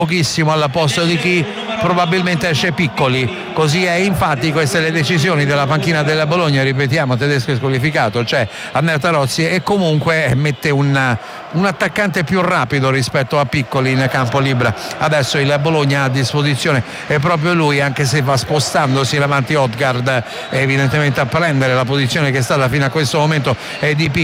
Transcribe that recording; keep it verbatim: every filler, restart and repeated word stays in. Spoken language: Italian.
pochissimo al posto di chi probabilmente esce Piccoli, così è. Infatti queste le decisioni della panchina della Bologna, ripetiamo, Tedesco è squalificato, c'è Anner Tarozzi e comunque mette un, un attaccante più rapido rispetto a Piccoli in campo libero. Adesso il Bologna a disposizione è proprio lui, anche se va spostandosi davanti Odgaard evidentemente a prendere la posizione che è stata fino a questo momento è di Piccoli.